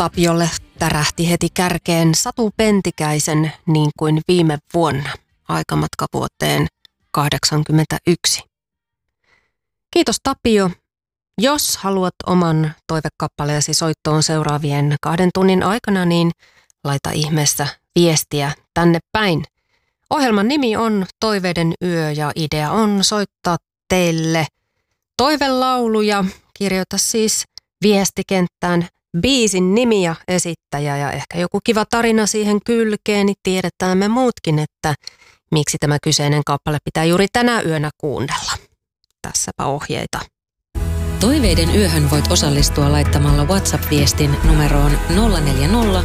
Tapiolle tärähti heti kärkeen Satu Pentikäisen niin kuin viime vuonna, aikamatka vuoteen 1981. Kiitos Tapio. Jos haluat oman toivekappaleesi soittoon seuraavien 2 tunnin aikana, niin laita ihmeessä viestiä tänne päin. Ohjelman nimi on Toiveiden yö ja idea on soittaa teille toivelauluja. Kirjoita siis viestikenttään biisin nimi ja esittäjä ja ehkä joku kiva tarina siihen kylkeen, niin tiedetään me muutkin, että miksi tämä kyseinen kappale pitää juuri tänä yönä kuunnella. Tässäpä ohjeita. Toiveiden yöhön voit osallistua laittamalla WhatsApp-viestin numeroon 040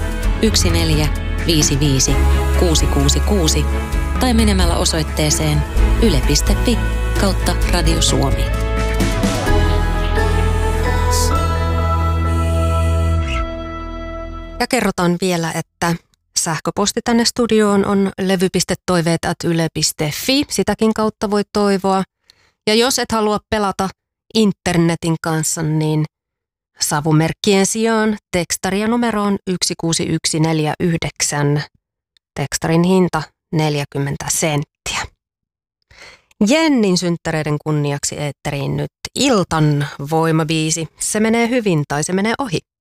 1455 666 tai menemällä osoitteeseen yle.fi/Radio Suomi. Ja kerrotaan vielä, että sähköposti tänne studioon on levy.toiveet@yle.fi. Sitäkin kautta voi toivoa. Ja jos et halua pelata internetin kanssa, niin savumerkkien sijaan tekstaria numeroon 16149. Tekstarin hinta 40 senttiä. Jennin synttäreiden kunniaksi eetteriin nyt Iltan voimabiisi. Se menee hyvin tai se menee ohi.